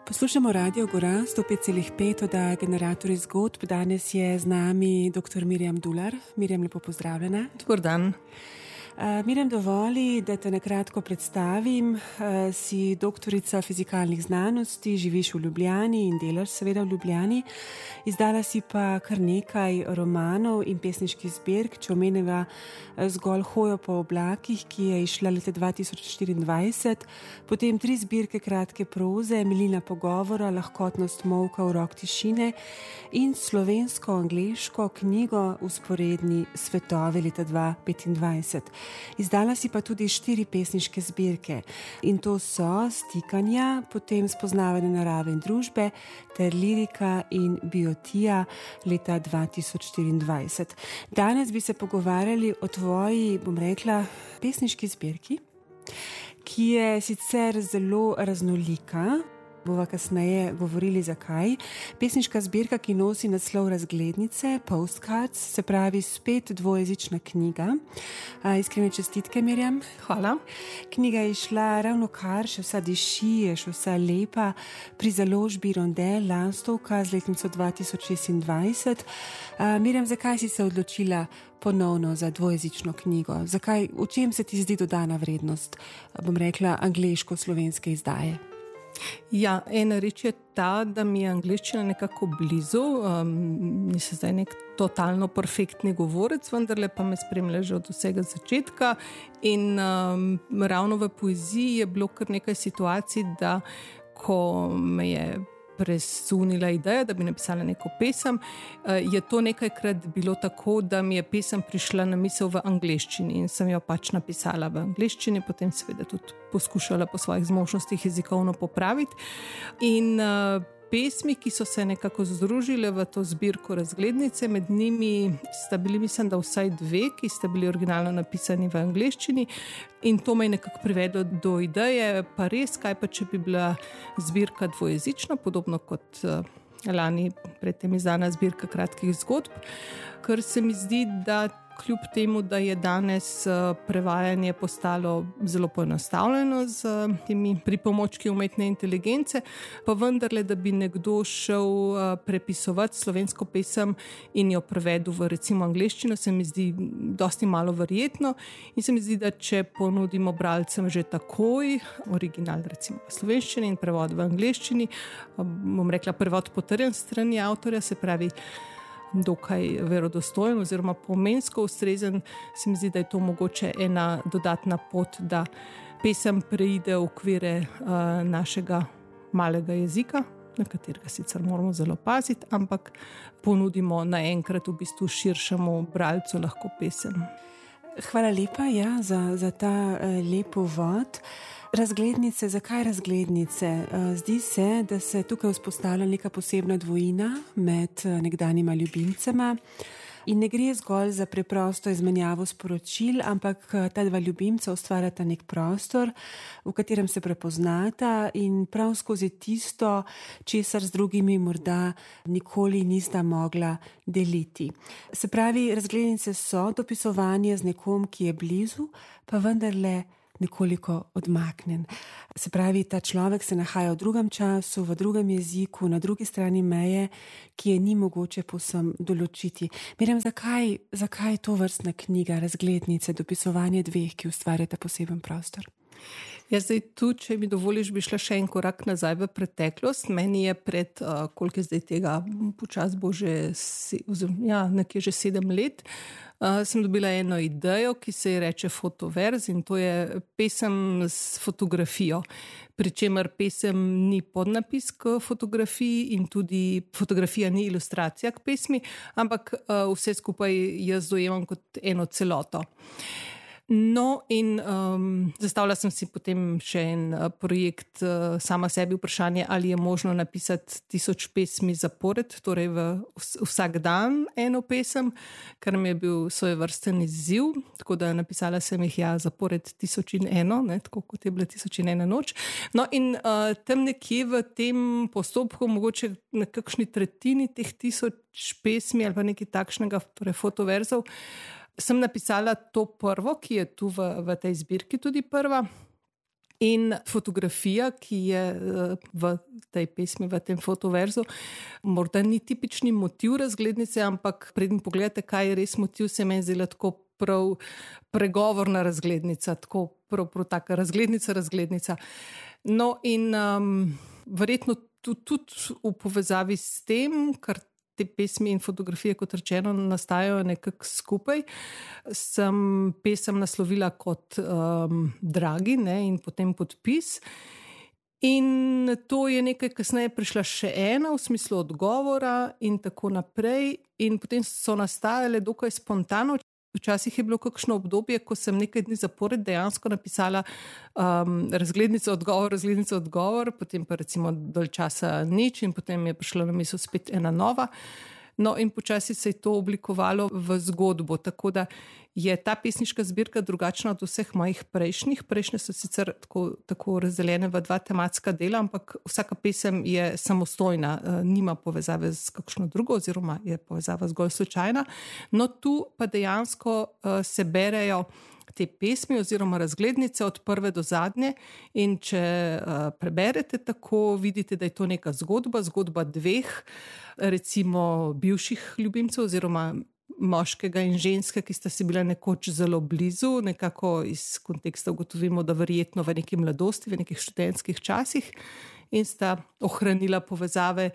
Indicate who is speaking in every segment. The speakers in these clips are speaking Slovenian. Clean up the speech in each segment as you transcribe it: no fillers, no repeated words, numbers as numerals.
Speaker 1: Poslušamo Radio Gora, 105,5 oddaja Generatorji zgodb. Danes je z nami dr. Mirjam Dular. Mirjam, lepo pozdravljena.
Speaker 2: Dober dan.
Speaker 1: Mirjam, dovoli, da te nakratko predstavim. Si doktorica fizikalnih znanosti, živiš v Ljubljani in delaš seveda v Ljubljani. Izdala si pa kar nekaj romanov in pesniških zbirk, če omenjava zgolj Hojo po oblakih, ki je izšla leta 2024, potem 3 zbirke kratke proze, Milina pogovora, Lahkotnost molka, Urok tišine in slovensko-angleško knjigo Vzporedni svetovi leta 2025. Izdala si pa tudi 4 pesniške zbirke in to so Stikanja, potem Spoznavanje narave in družbe ter Lirika in biotija leta 2024. Danes bi se pogovarjali o tvoji, bom rekla, pesniški zbirki, ki je sicer zelo raznolika. Bova kasneje govorili zakaj. Pesniška zbirka, ki nosi naslov Razglednice, Postcards, se pravi spet dvojezična knjiga. Iskrene čestitke, Mirjam.
Speaker 2: Hvala.
Speaker 1: Knjiga je išla ravno kar, še vsa diši, je še vsa lepa, pri založbi Rondel Lastovka z letnico 2026. Mirjam, zakaj si se odločila ponovno za dvojezično knjigo? Zakaj, v čem se ti zdi dodana vrednost, bom rekla, angleško-slovenske izdaje?
Speaker 2: Ja, ena reč je ta, da mi je angleščina nekako blizu, nisem zdaj nek totalno perfektni govorec, vendarle pa me spremlja že od vsega začetka in ravno v poeziji je bilo kar nekaj situacij, da ko me je presunila ideja, da bi napisala neko pesem, je to nekajkrat bilo tako, da mi je pesem prišla na misel v angleščini in sem jo pač napisala v angleščini, potem seveda tudi poskušala po svojih zmožnostih jezikovno popraviti. In pesmi, ki so se nekako združile v to zbirko Razglednice, med njimi sta bili, mislim, da vsaj 2, ki sta bili originalno napisani v angleščini in to me je nekako privedlo do ideje, pa res, kaj pa če bi bila zbirka dvojezična, podobno kot lani predtem izdana zbirka kratkih zgodb, ker se mi zdi, da kljub temu, da je danes prevajanje postalo zelo poenostavljeno z temi pripomočki umetne inteligence, pa vendarle, da bi nekdo šel prepisovati slovensko pesem in jo prevedel v recimo angleščino, se mi zdi dosti malo verjetno in se mi zdi, da če ponudimo bralcem že takoj original recimo v slovenščini in prevod v angleščini, bom rekla prevod potrjen strani avtorja, se pravi dokaj verodostojen oziroma pomensko ustrezen, se mi zdi, da je to mogoče ena dodatna pot, da pesem preide v okvire našega malega jezika, na katerega sicer moramo zelo paziti, ampak ponudimo naenkrat v bistvu širšemu bralcu lahko pesem.
Speaker 1: Hvala lepa, ja, za ta lep uvod. Razglednice, zakaj razglednice? Zdi se, da se tukaj vzpostavlja neka posebna dvojina med nekdanjima ljubimcema in ne gre zgolj za preprosto izmenjavo sporočil, ampak ta 2 ljubimca ustvarjata nek prostor, v katerem se prepoznata in prav skozi tisto, česar z drugimi morda nikoli nista mogla deliti. Se pravi, razglednice so dopisovanje z nekom, ki je blizu, pa vendarle nekoliko odmaknen. Se pravi, ta človek se nahaja v drugem času, v drugem jeziku, na drugi strani meje, ki je ni mogoče povsem določiti. Mirjam, zakaj to vrstna knjiga, Razglednice, dopisovanje 2, ki ustvarjata poseben prostor?
Speaker 2: Ja, zdaj tu, če mi dovoliš, bi šla še en korak nazaj v preteklost. Meni je pred, koliko je zdaj tega, počas bo že, nekje že 7 let, sem dobila eno idejo, ki se ji reče Fotoverz in to je pesem s fotografijo. Pričemer pesem ni podnapis k fotografiji in tudi fotografija ni ilustracija k pesmi, ampak vse skupaj jaz dojemam kot eno celoto. No in zastavila sem si potem še en projekt, sama sebi vprašanje, ali je možno napisati 1000 pesmi zapored, torej vsak dan eno pesem, kar mi je bil svojevrsten izziv, tako da napisala sem jih zapored 1001, tako kot je bila 1001 noč. No in tam nekje v tem postopku, mogoče na kakšni tretjini teh 1000 pesmi ali pa nekaj takšnega, torej fotoverzov, sem napisala to prvo, ki je tu v tej zbirki tudi prva. In fotografija, ki je v tej pesmi, v tem fotoverzu, morda ni tipični motiv razglednice, ampak preden pogledate, kaj je res motiv, se meni zdela tako prav pregovorna razglednica, tako prav taka razglednica. No in verjetno tudi v povezavi s tem, kar te pesmi in fotografije, kot rečeno, nastajajo nekako skupaj, sem pesem naslovila kot Dragi, ne, in potem podpis. In to je nekaj kasneje prišla še ena v smislu odgovora in tako naprej. In potem so nastajale dokaj spontano. Včasih je bilo kakšno obdobje, ko sem nekaj dni zapored dejansko napisala razglednico odgovor, potem pa recimo dalj časa nič in potem je prišla na misel spet ena nova. No in počasi se je to oblikovalo v zgodbo, tako da je ta pesniška zbirka drugačna od vseh mojih prejšnjih. Prejšnje so sicer tako razdeljene v dva tematska dela, ampak vsaka pesem je samostojna, nima povezave z kakšno drugo oziroma je povezava zgolj slučajna. No tu pa dejansko se berejo te pesmi oziroma razglednice od prve do zadnje in če preberete tako, vidite, da je to neka zgodba dveh, recimo bivših ljubimcev oziroma moškega in ženske, ki sta si bila nekoč zelo blizu, nekako iz konteksta ugotovimo, da verjetno v neki mladosti, v nekih študentskih časih in sta ohranila povezave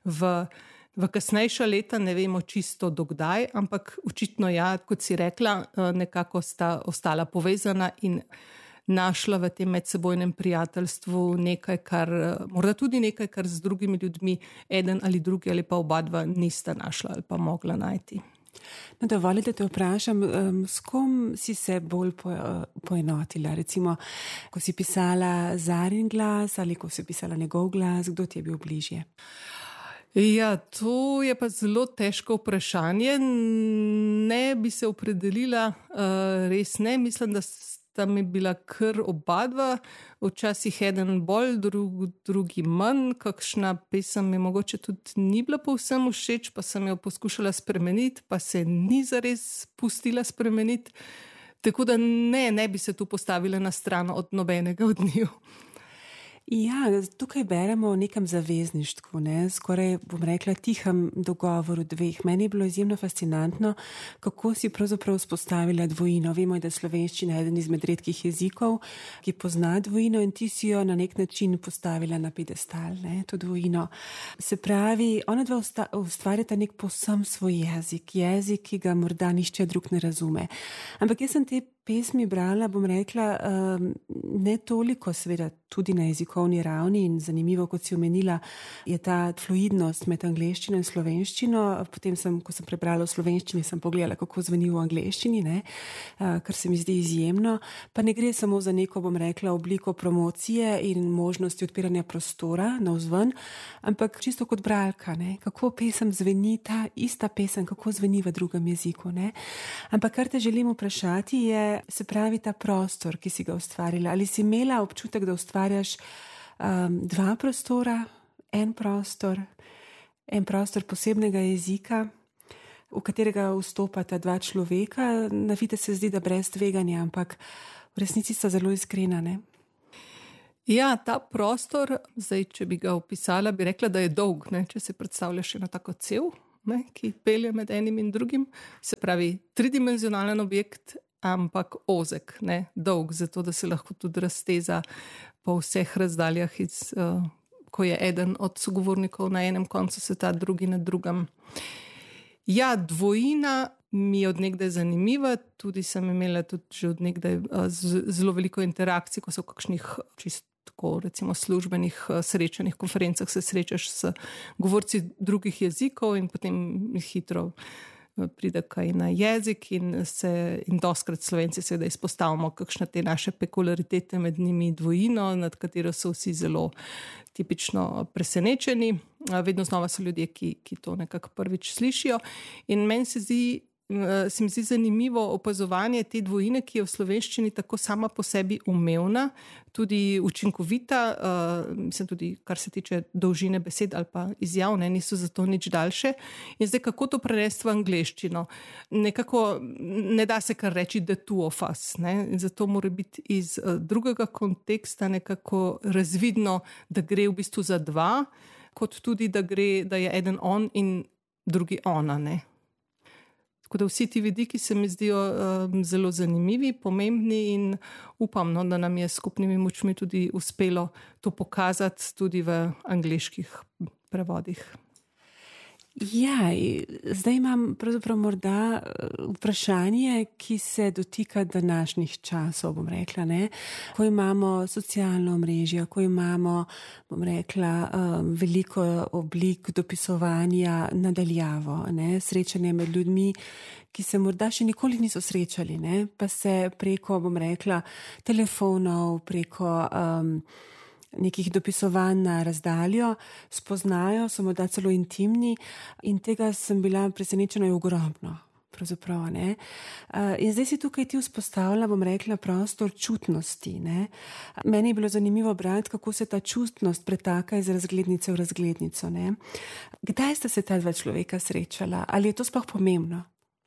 Speaker 2: v kasnejša leta, ne vemo čisto dokdaj, ampak očitno ja, kot si rekla, nekako sta ostala povezana in našla v tem medsebojnem prijateljstvu nekaj, morda tudi nekaj, kar z drugimi ljudmi eden ali drugi ali pa oba dva nista našla ali pa mogla najti.
Speaker 1: No, dovolj, da te vprašam, s kom si se bolj poenotila? Recimo, ko si pisala Zarin glas ali ko si pisala njegov glas, kdo ti je bil bližje?
Speaker 2: Ja, to je pa zelo težko vprašanje. Ne bi se opredelila, res ne. Mislim, da sta mi bila kar oba dva, včasih eden bolj, drugi manj. Kakšna pesem mi mogoče tudi ni bila povsem všeč, pa sem jo poskušala spremeniti, pa se ni zares pustila spremeniti. Tako da ne bi se tu postavila na stran od nobenega od njiju.
Speaker 1: Ja, tukaj beremo o nekem zavezništvu, skoraj, bom rekla, tihem dogovoru dveh. Meni je bilo izjemno fascinantno, kako si pravzaprav vzpostavila dvojino. Vemo, da je slovenščina eden izmed redkih jezikov, ki pozna dvojino in ti si jo na nek način postavila na piedestal, to dvojino. Se pravi, ona dva ustvarjata nek povsem svoj jezik, ki ga morda nišče drug ne razume. Ampak jaz sem te pesmi brala, bom rekla, ne toliko, seveda tudi na jezikovni ravni in zanimivo, kot si omenila, je ta fluidnost med angleščino in slovenščino. Potem ko sem prebrala v slovenščini, sem pogledala, kako zveni v angleščini, kar se mi zdi izjemno. Pa ne gre samo za neko, bom rekla, obliko promocije in možnosti odpiranja prostora navzven, ampak čisto kot bralka, kako pesem zveni, ta ista pesem, kako zveni v drugem jeziku. Ampak kar te želim vprašati je, se pravi, ta prostor, ki si ga ustvarila. Ali si imela občutek, da ustvarjaš dva prostora, en prostor posebnega jezika, v katerega vstopata dva človeka? Na videz se zdi, da brez tveganja, ampak v resnici sta zelo iskrena, ne?
Speaker 2: Ja, ta prostor, zdaj, če bi ga opisala, bi rekla, da je dolg, če se predstavljaš eno tako cev, ki pelje med enim in drugim. Se pravi, tridimenzionalen objekt, ampak ozek, dolg, zato da se lahko tudi razteza po vseh razdaljah, ko je eden od sogovornikov na enem koncu sveta, drugi na drugem. Ja, dvojina mi je od nekdaj zanimiva, tudi sem imela že od nekdaj zelo veliko interakcij, ko so v kakšnih čisto recimo službenih srečanih konferencah se srečaš s govorci drugih jezikov in potem hitro pride kaj na jezik in doskrat Slovenci seveda izpostavimo kakšne te naše pekularitete, med njimi dvojino, nad katero so vsi zelo tipično presenečeni. Vedno znova so ljudje, ki to nekako prvič slišijo. In meni se zdi se mi zdi zanimivo opazovanje te dvojine, ki je v slovenščini tako sama po sebi umevna, tudi učinkovita, mislim tudi, kar se tiče dolžine besed ali pa izjav, ne, niso zato nič daljše. In zdaj, kako to prenesti v angleščino? Nekako ne da se kar reči the two of us, ne? In zato mora biti iz drugega konteksta nekako razvidno, da gre v bistvu za dva, kot tudi, da je eden on in drugi ona, ne. Tako da vsi ti vidiki se mi zdijo zelo zanimivi, pomembni in upam, no, da nam je s skupnimi močmi tudi uspelo to pokazati tudi v angleških prevodih.
Speaker 1: Ja, zdaj imam pravzaprav morda vprašanje, ki se dotika današnjih časov, bom rekla, ne? Ko imamo socialno omrežje, ko imamo, bom rekla, veliko oblik dopisovanja nadaljavo, ne? Srečanje med ljudmi, ki se morda še nikoli niso srečali, ne? Pa se preko, bom rekla, telefonov, preko nekih dopisovanj na razdaljo spoznajo, so morda celo intimni in tega sem bila presenečena ogromno. Pravzaprav, ne. In zdaj si tukaj ti vzpostavlja, bom rekla, prostor čutnosti, ne. Meni je bilo zanimivo brati, kako se ta čutnost pretaka iz razglednice v razglednico, ne. Kdaj sta se ta dva človeka srečala? Ali je to sploh pomembno?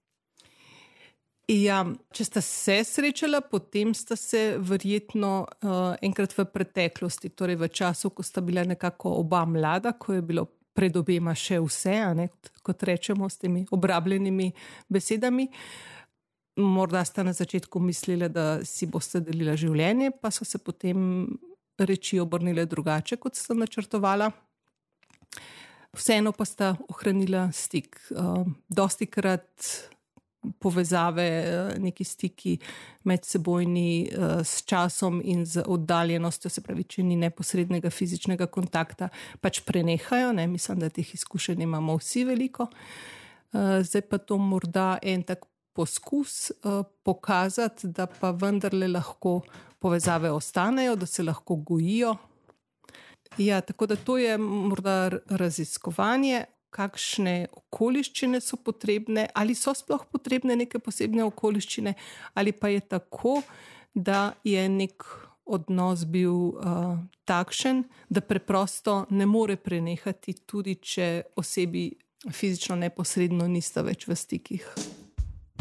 Speaker 2: Ja, če sta se srečala, potem sta se verjetno enkrat v preteklosti, torej v času, ko sta bila nekako oba mlada, ko je bilo pred obema še vse, a ne, kot rečemo s temi obrabljenimi besedami. Morda sta na začetku mislila, da si boste delila življenje, pa so se potem reči obrnile drugače, kot sta načrtovala. Vseeno pa sta ohranila stik. Dostikrat povezave, neki stiki medsebojni s časom in z oddaljenostjo, se pravi, če ni neposrednega fizičnega kontakta, pač prenehajo, ne? Mislim, da teh izkušenj imamo vsi veliko. Zdaj pa to morda en tak poskus pokazati, da pa vendarle lahko povezave ostanejo, da se lahko gojijo. Ja, tako da to je morda raziskovanje, kakšne okoliščine so potrebne, ali so sploh potrebne neke posebne okoliščine, ali pa je tako, da je nek odnos bil takšen, da preprosto ne more prenehati, tudi če osebi fizično neposredno nista več v stikih.